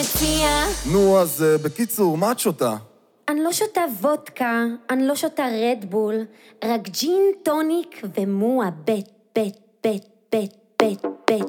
מציע. נו, אז בקיצור, מה את שותה? אני לא שותה וודקה, אני לא שותה רדבול, רק ג'ין טוניק ומועה בית, בית, בית, בית, בית, בית.